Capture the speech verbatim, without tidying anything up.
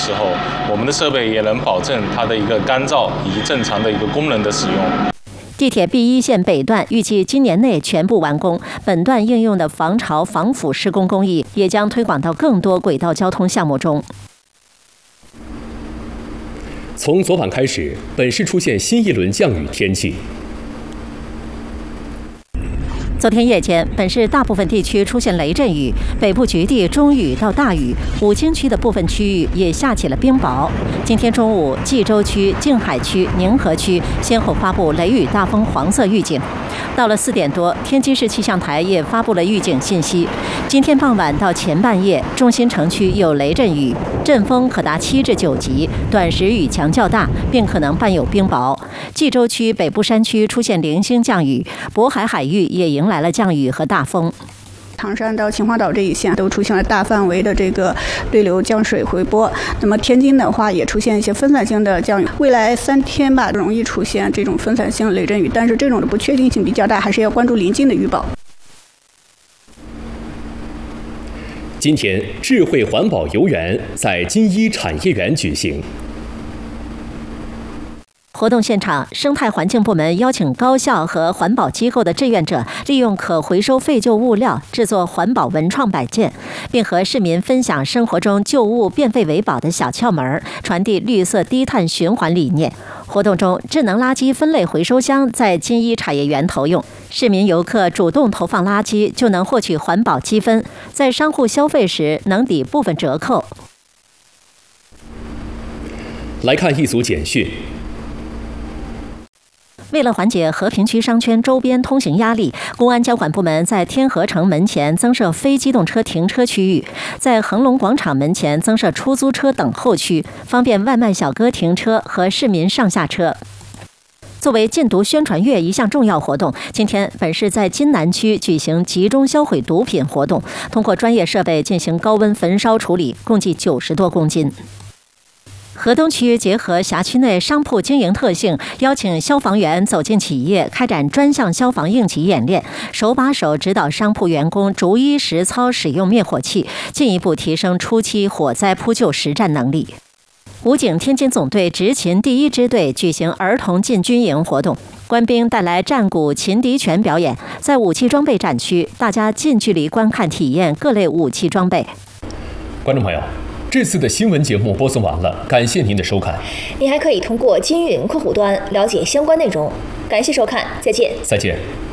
时候，我们的设备也能保证它的一个干燥以及正常的一个功能的使用。 地铁 B 一线北段预计今年内全部完工，本段应用的防潮防腐施工工艺也将推广到更多轨道交通项目中。 从昨晚开始，本市出现新一轮降雨天气。 昨天夜间，本市大部分地区出现雷阵雨，北部局地中雨到大雨，武清区的部分区域也下起了冰雹。今天中午，冀州区、静海区、宁河区先后发布雷雨大风黄色预警。到了四点多，天津市气象台也发布了预警信息。今天傍晚到前半夜，中心城区有雷阵雨，阵风可达七至九级，短时雨强较大，并可能伴有冰雹。冀州区北部山区出现零星降雨，渤海海域也迎来了降雨和大风。 唐山到秦皇岛这一线都出现了大范围的这个对流降水回波，那么天津的话也出现一些分散性的降雨，未来三天吧容易出现这种分散性雷阵雨，但是这种的不确定性比较大，还是要关注临近的预报。 今天，智慧环保游园在金一产业园举行。 活动现场，生态环境部门邀请高校和环保机构的志愿者，利用可回收废旧物料制作环保文创摆件，并和市民分享生活中旧物变废为宝的小窍门，传递绿色低碳循环理念。活动中，智能垃圾分类回收箱在金一产业园投用，市民游客主动投放垃圾就能获取环保积分，在商户消费时能抵部分折扣。 来看一组简讯。 为了缓解和平区商圈周边通行压力，公安交管部门在天河城门前增设非机动车停车区域，在恒隆广场门前增设出租车等候区，方便外卖小哥停车和市民上下车。作为禁毒宣传月一项重要活动，今天本市在金南区举行集中销毁毒品活动，通过专业设备进行高温焚烧处理，共计九十多公斤。河东区结合辖区内商铺经营特性，邀请消防员走进企业，开展专项消防应急演练，手把手指导商铺员工逐一实操使用灭火器，进一步提升初期火灾扑救实战能力。武警天津总队执勤第一支队举行儿童进军营活动，官兵带来战鼓、擒敌拳表演，在武器装备展区，大家近距离观看体验各类武器装备。 观众朋友，这次的新闻节目播送完了，感谢您的收看。 您还可以通过金云客户端了解相关内容。感谢收看，再见。 再见。